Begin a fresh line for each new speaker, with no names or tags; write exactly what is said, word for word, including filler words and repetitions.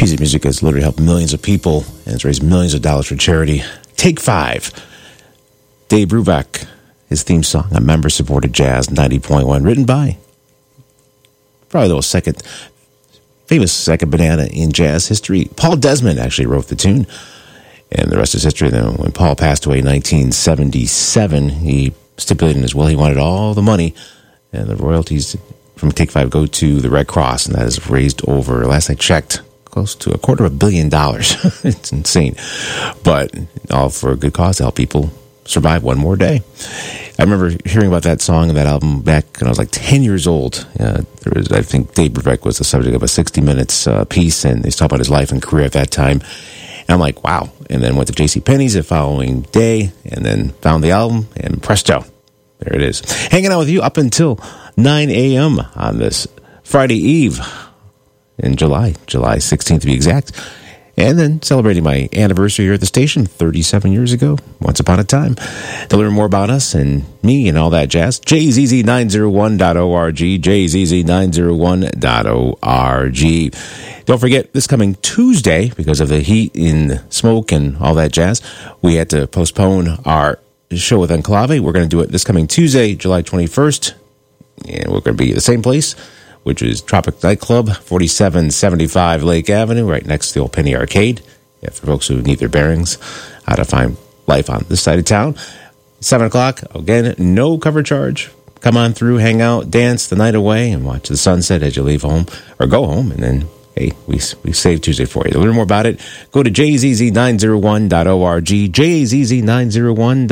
Easy Music has literally helped millions of people and has raised millions of dollars for charity. Take Five. Dave Brubeck, his theme song on member-supported Jazz ninety point one, written by probably the second famous second banana in jazz history. Paul Desmond actually wrote the tune, and the rest is history. Then when Paul passed away in nineteen seventy-seven, he stipulated in his will he wanted all the money and the royalties from Take Five go to the Red Cross, and that has raised over, last I checked, close to a quarter of a billion dollars. It's insane, but all for a good cause to help people survive one more day. I remember hearing about that song and that album back when I was like ten years old. Uh, there was, I think Dave Brubeck was the subject of a sixty minutes uh, piece, and he's talking about his life and career at that time. And I'm like, wow. And then went to JCPenney's the following day, and then found the album, and presto, there it is. Hanging out with you up until nine a.m. on this Friday Eve in July, July sixteenth to be exact. And then celebrating my anniversary here at the station thirty-seven years ago, once upon a time. To learn more about us and me and all that jazz, J Z Z nine oh one dot org, J Z Z nine oh one dot org. Don't forget, this coming Tuesday, because of the heat and smoke and all that jazz, we had to postpone our show with Enclave. We're going to do it this coming Tuesday, July twenty-first, and we're going to be at the same place, which is Tropic Nightclub, forty-seven seventy-five Lake Avenue, right next to the old Penny Arcade. Yeah, for folks who need their bearings, how to find life on this side of town. seven o'clock, again, no cover charge. Come on through, hang out, dance the night away, and watch the sunset as you leave home, or go home, and then, hey, we we saved Tuesday for you. To learn more about it, go to J Z Z nine oh one dot org, J Z Z nine oh one dot org.